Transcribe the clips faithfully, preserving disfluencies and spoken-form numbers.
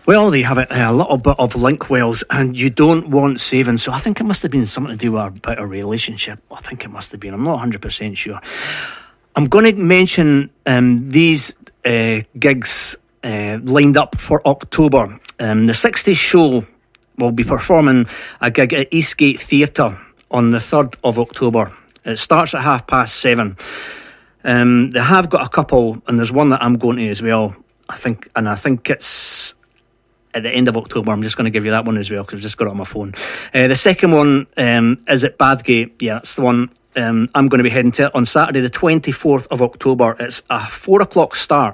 Well, they have a, a little bit of link wells, and you don't want saving. So I think it must have been something to do with a bit of relationship. I think it must have been. I'm not one hundred percent sure. I'm going to mention um, these uh, gigs uh, lined up for October. Um, the sixties show will be performing a gig at Eastgate Theatre on the third of October. It starts at half past seven. Um, they have got a couple, and there's one that I'm going to as well. I think, and I think it's at the end of October. I'm just going to give you that one as well because I've just got it on my phone. Uh, the second one um, is at Badgate. Yeah, that's the one um, I'm going to be heading to on Saturday, the twenty-fourth of October. It's a four o'clock start.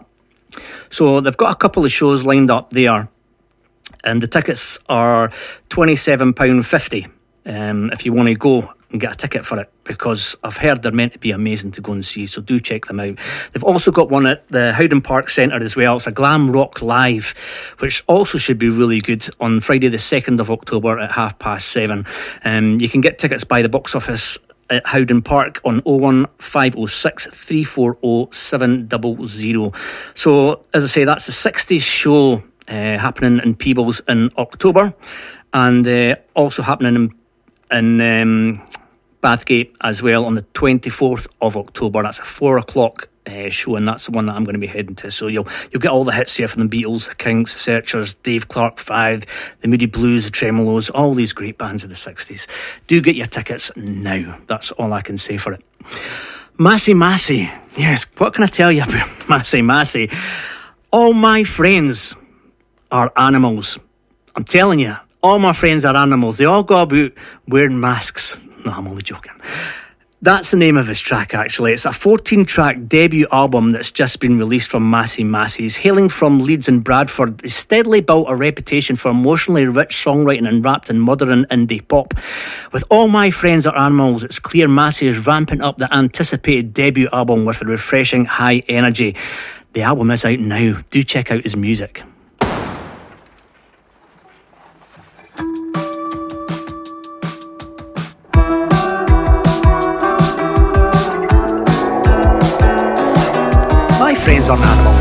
So they've got a couple of shows lined up there, and the tickets are twenty-seven pounds fifty um, if you want to go and get a ticket for it, because I've heard they're meant to be amazing to go and see, so do check them out. They've also got one at the Howden Park Centre as well. It's a Glam Rock Live, which also should be really good, on Friday the second of October at half past seven. Um, you can get tickets by the box office at Howden Park on oh one five oh six, three four oh, seven zero zero. So as I say, that's the sixties show uh, happening in Peebles in October, and uh, also happening in in um, Bathgate as well on the twenty-fourth of October. That's a four o'clock uh, show, and that's the one that I'm going to be heading to. So you'll you'll get all the hits here from the Beatles, the Kinks, the Searchers, Dave Clark Five, the Moody Blues, the Tremolos, all these great bands of the sixties. Do get your tickets now. That's all I can say for it. Massey Massey. Yes, what can I tell you about Massey Massey? All my friends are animals. I'm telling you. All my friends are animals. They all go about wearing masks. No, I'm only joking. That's the name of his track, actually. It's a fourteen-track debut album that's just been released from Massey Massey's. Hailing from Leeds and Bradford, he's steadily built a reputation for emotionally rich songwriting and wrapped in modern indie pop. With All My Friends Are Animals, it's clear Massey is ramping up the anticipated debut album with a refreshing high energy. The album is out now. Do check out his music. Friends are an animal.